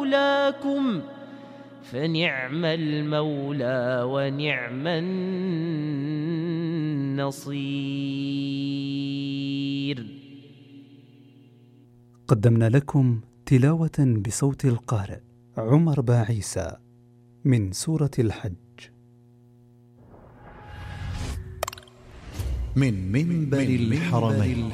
مولاكم فنعم المولى ونعم النصير. قدمنا لكم تلاوة بصوت القارئ عمر باعيسى من سورة الحج من منبر الحرمين.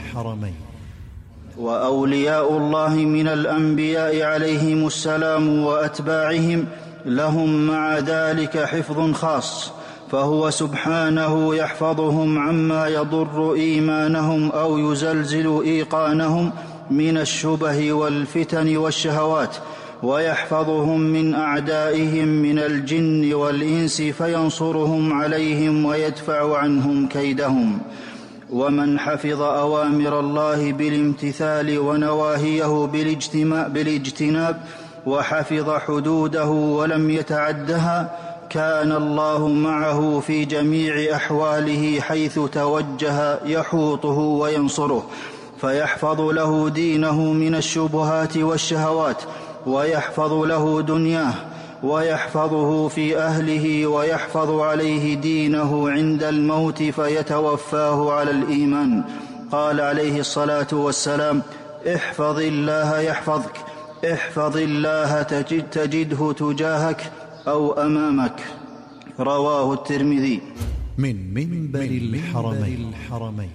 وأولياء الله من الأنبياء عليهم السلام وأتباعهم لهم مع ذلك حفظ خاص، فهو سبحانه يحفظهم عما يضر إيمانهم أو يزلزل إيقانهم من الشبه والفتن والشهوات، ويحفظهم من أعدائهم من الجن والإنس فينصرهم عليهم ويدفع عنهم كيدهم. ومن حفظ أوامر الله بالامتثال ونواهيه بالاجتناب وحفظ حدوده ولم يتعدها كان الله معه في جميع أحواله حيث توجه يحوطه وينصره، فيحفظ له دينه من الشبهات والشهوات، ويحفظ له دنياه، ويحفظه في أهله، ويحفظ عليه دينه عند الموت فيتوفاه على الإيمان. قال عليه الصلاة والسلام: احفظ الله يحفظك، احفظ الله تجده تجاهك أو أمامك. رواه الترمذي. من منبر الحرمين.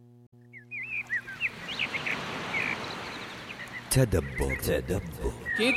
تدبر.